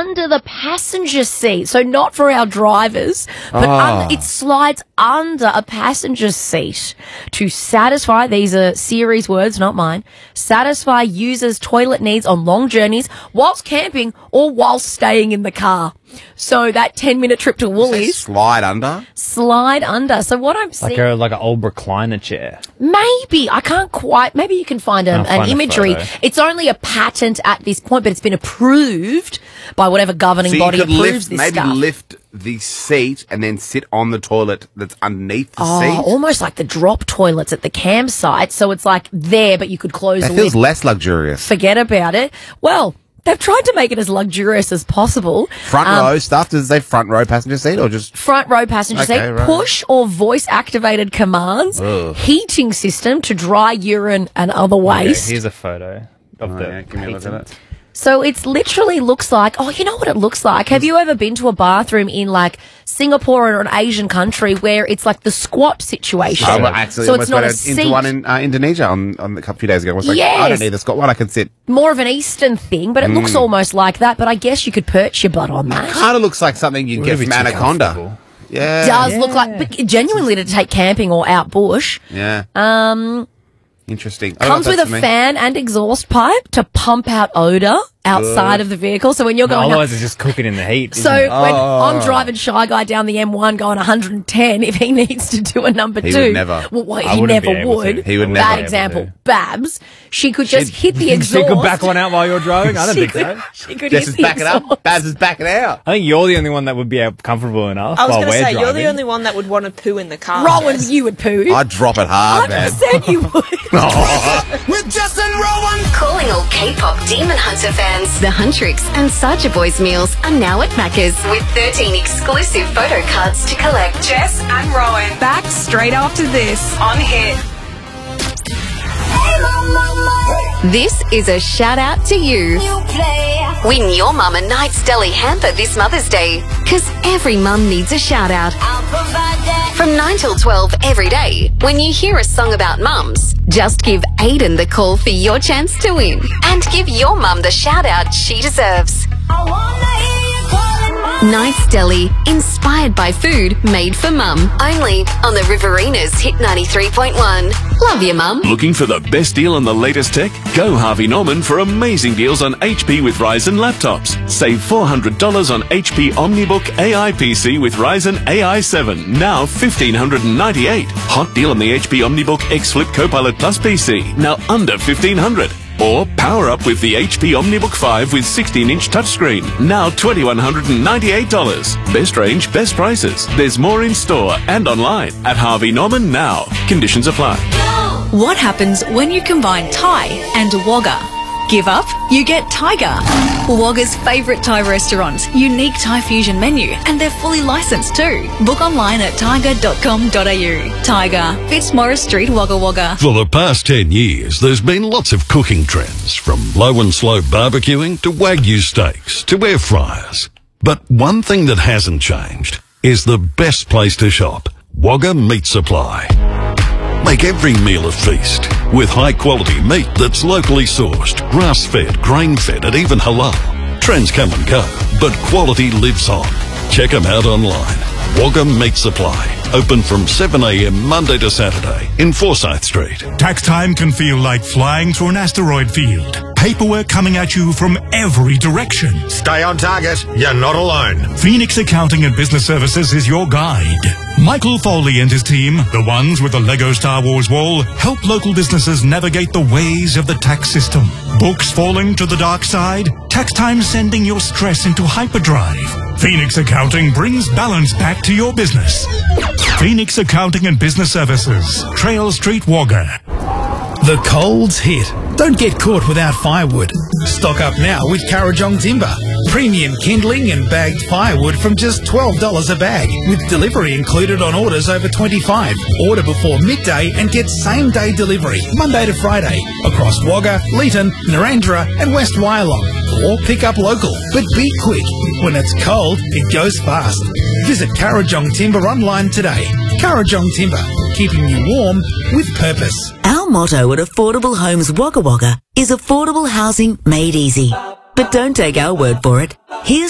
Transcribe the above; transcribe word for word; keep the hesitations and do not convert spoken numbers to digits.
under the passenger seat. So not for our drivers, but Oh. un- it slides under a passenger seat to satisfy, these are Siri's words, not mine, satisfy users' toilet needs on long journeys whilst camping or whilst staying in the car. So that ten-minute trip to Woolies, Slide under. slide under. So what I'm Like seeing... a like an old recliner chair. Maybe. I can't quite. Maybe you can find a, I'll an find a imagery. photo. It's only a patent at this point, but it's been approved by whatever governing So you body could approves lift, this maybe stuff. lift the seat and then sit on the toilet that's underneath the Oh, seat. almost like the drop toilets at the campsite. So it's like there, but you could close That the feels lid. less luxurious. Forget about it. Well, they've tried to make it as luxurious as possible. Front Um, row stuff. Does it say front row passenger seat or just? Front row passenger Okay, seat, right. push or voice activated commands, Ugh. heating system to dry urine and other Okay, waste. here's a photo of Oh, the yeah, give me a look at patent. it. So it's literally looks like, oh, you know what it looks like? Have you ever been to a bathroom in like Singapore or an Asian country where it's like the squat situation? Oh, well, actually, so almost it's not a went into seat, one in uh, Indonesia on, on a few days ago. I was like, I Yes. don't need this. Got one I can sit. more of an Eastern thing, but it Mm. looks almost like that. But I guess you could perch your butt on that. Kind of looks like something you'd get Wouldn't from be too Anaconda. comfortable. Yeah. Does look like, but genuinely to take camping or out bush. Yeah. Um, Interesting. I don't know comes if with a that's for me. fan and exhaust pipe to pump out odor outside Ugh. of the vehicle. So when you're going, Otherwise, it's just cooking in the heat. So isn't it? when Oh. I'm driving Shy Guy down the M one going one hundred ten, if he needs to do a number He two, would never. well, well, I he wouldn't be never able would. to. He would I never Bad be able example, to. Babs. She could just She'd- hit the She exhaust. could back one out while you're driving? I don't she think could, so. She could Jess hit is the backing exhaust. up. Baz is backing out. I think you're the only one that would be uh, comfortable enough I was while going to we're say, driving. you're the only one that would want to poo in the car. Rowan, you would poo. I'd drop it hard, man. one hundred percent you would. With Justin Rowan. Calling all K-pop Demon Hunter fans. The Huntrix and Sacha Boys meals are now at Macca's with thirteen exclusive photo cards to collect. Jess and Rowan back straight after this on Hit. This is a shout out to you. Win your mum a Knight's Deli hamper this Mother's Day, because every mum needs a shout out. From nine till twelve every day, when you hear a song about mums, just give Aiden the call for your chance to win and give your mum the shout out she deserves. Knight's Deli, inspired by food made for mum. Only on the Riverina's Hit ninety-three point one. Love you, mum. Looking for the best deal on the latest tech? Go Harvey Norman for amazing deals on H P with Ryzen laptops. Save four hundred dollars on H P OmniBook A I P C with Ryzen A I seven, now fifteen ninety-eight dollars. Hot deal on the H P OmniBook X Flip Copilot Plus P C, now under fifteen hundred dollars. Or power up with the H P OmniBook five with sixteen inch touchscreen, now two thousand one hundred ninety-eight dollars. Best range, best prices. There's more in store and online at Harvey Norman now. Conditions apply. What happens when you combine Thai and Wagga? Give up, you get Tiger. Wagga's favourite Thai restaurant's unique Thai fusion menu, and they're fully licensed too. Book online at tiger dot com dot a u. Tiger, Fitzmaurice Street, Wagga Wagga. For the past ten years, there's been lots of cooking trends, from low and slow barbecuing to Wagyu steaks to air fryers. But one thing that hasn't changed is the best place to shop, Wagga Meat Supply. Make every meal a feast with high-quality meat that's locally sourced, grass-fed, grain-fed, and even halal. Trends come and go, but quality lives on. Check them out online. Wagga Meat Supply. Open from seven a m Monday to Saturday in Forsyth Street. Tax time can feel like flying through an asteroid field. Paperwork coming at you from every direction. Stay on target. You're not alone. Phoenix Accounting and Business Services is your guide. Michael Foley and his team, the ones with the Lego Star Wars wall, help local businesses navigate the ways of the tax system. Books falling to the dark side? Tax time sending your stress into hyperdrive. Phoenix Accounting brings balance back to your business. Phoenix Accounting and Business Services, Trail Street, Wagga. The cold's hit. Don't get caught without firewood. Stock up now with Carajong Timber. Premium kindling and bagged firewood from just twelve dollars a bag, with delivery included on orders over twenty-five dollars. Order before midday and get same-day delivery, Monday to Friday, across Wagga, Leeton, Narrandera and West Wyalong. Or pick up local. But be quick. When it's cold, it goes fast. Visit Carajong Timber online today. Carajong Timber, keeping you warm with purpose. Our motto at Affordable Homes Wagga Wagga is affordable housing made easy. But don't take our word for it. Here's